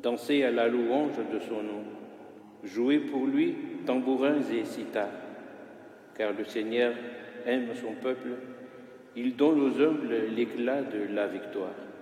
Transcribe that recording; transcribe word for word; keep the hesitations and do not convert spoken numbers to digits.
dansez à la louange de son nom, jouez pour lui tambourins et cithars, car le Seigneur aime son peuple, il donne aux humbles l'éclat de la victoire.